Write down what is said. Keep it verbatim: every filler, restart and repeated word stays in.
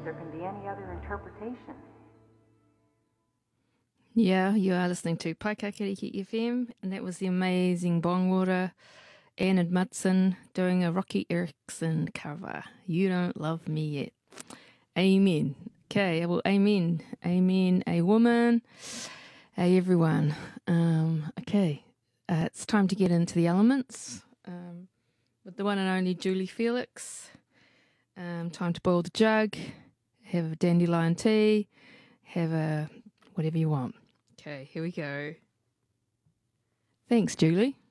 there can be any other interpretation. Yeah, you are listening to Paikakiriki F M, and that was the amazing Bongwater, Ann Mudson doing a Rocky Erickson cover. You Don't Love Me Yet. Amen. Okay, well, amen. Amen, a woman, a everyone. Um, okay, uh, it's time to get into the elements um, with the one and only Julie Felix. Um, time to boil the jug, have a dandelion tea, have a whatever you want. Okay, here we go. Thanks, Julie.